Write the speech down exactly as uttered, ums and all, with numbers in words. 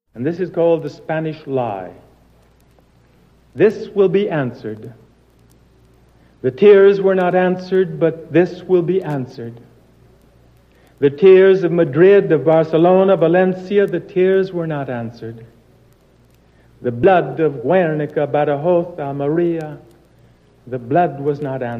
And this is called the Spanish lie. This will be answered. The tears were not answered, but this will be answered. The tears of Madrid, of Barcelona, Valencia, the tears were not answered. The blood of Guernica, Badajoz, Almeria, the blood was not answered.